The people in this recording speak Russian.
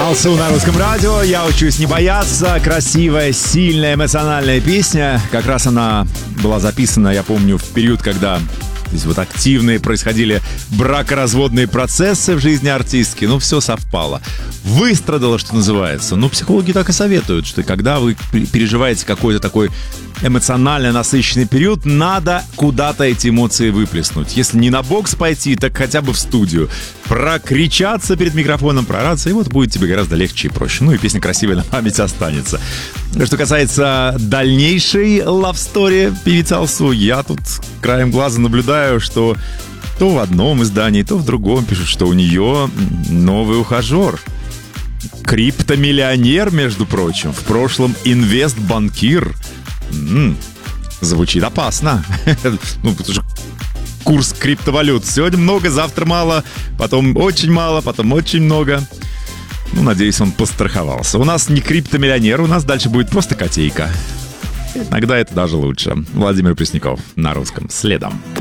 Алсу на русском радио. Я учусь не бояться. Красивая, сильная, эмоциональная песня. Как раз она была записана, я помню, в период, когда здесь вот активные происходили бракоразводные процессы в жизни артистки. Ну, все совпало. Выстрадало, что называется. Ну, психологи так и советуют, что когда вы переживаете какой-то такой эмоционально насыщенный период, надо куда-то эти эмоции выплеснуть. Если не на бокс пойти, так хотя бы в студию. Прокричаться перед микрофоном, проораться, и вот будет тебе гораздо легче и проще. Ну и песня красивая на память останется. Что касается дальнейшей лавстори певицы Алсу, я тут краем глаза наблюдаю, что то в одном издании, то в другом пишут, что у нее новый ухажер. Криптомиллионер, между прочим. В прошлом инвестбанкир. Звучит опасно. Ну, потому что курс криптовалют сегодня много, завтра мало, потом очень мало, потом очень много. Ну, надеюсь, он постраховался. У нас не криптомиллионер, у нас дальше будет просто котейка. Иногда это даже лучше. Владимир Пресняков на русском следом.